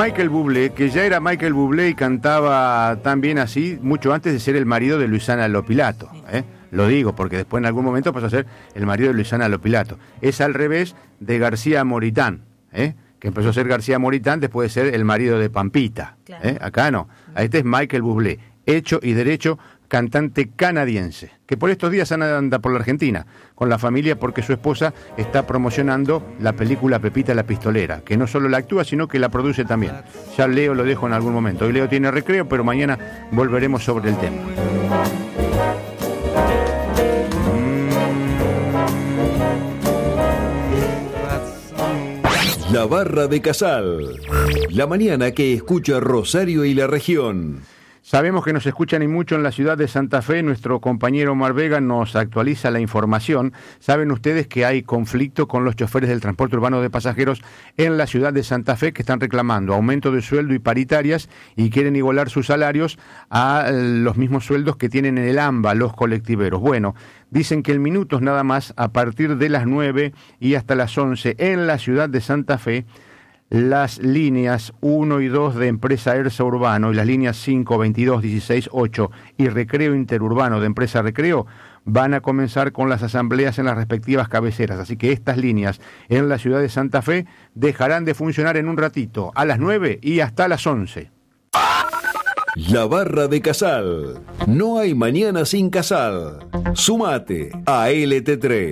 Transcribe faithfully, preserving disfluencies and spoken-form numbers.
Michael Bublé, que ya era Michael Bublé y cantaba tan bien así, mucho antes de ser el marido de Luisana Lopilato, ¿eh? Lo digo porque después en algún momento pasó a ser el marido de Luisana Lopilato. Es al revés de García Moritán, ¿eh? Que empezó a ser García Moritán después de ser el marido de Pampita. Claro. ¿eh? Acá no. Este es Michael Bublé, hecho y derecho, cantante canadiense, que por estos días anda por la Argentina con la familia porque su esposa está promocionando la película Pepita la Pistolera, que no solo la actúa, sino que la produce también. Ya Leo lo dejo en algún momento. Hoy Leo tiene recreo, pero mañana volveremos sobre el tema. La Barra de Casal, la mañana que escucha Rosario y la región. Sabemos que nos escuchan y mucho en la ciudad de Santa Fe. Nuestro compañero Omar Vega nos actualiza la información. Saben ustedes que hay conflicto con los choferes del transporte urbano de pasajeros en la ciudad de Santa Fe, que están reclamando aumento de sueldo y paritarias y quieren igualar sus salarios a los mismos sueldos que tienen en el AMBA los colectiveros. Bueno, dicen que en minutos nada más, a partir de las nueve y hasta las once en la ciudad de Santa Fe, las líneas uno y dos de Empresa ERSA Urbano y las líneas cinco, veintidós, dieciséis, ocho y Recreo Interurbano de Empresa Recreo van a comenzar con las asambleas en las respectivas cabeceras. Así que estas líneas en la ciudad de Santa Fe dejarán de funcionar en un ratito, a las nueve y hasta las once. La Barra de Casal. No hay mañana sin Casal. Sumate a L T tres.